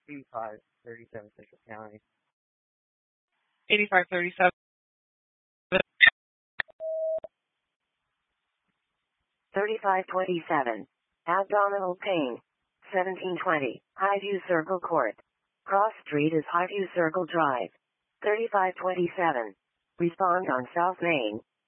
3537 Central County. 8537. 3527. Abdominal pain. 1720. Highview Circle Court. Cross Street is Highview Circle Drive. 3527. Respond on South Main.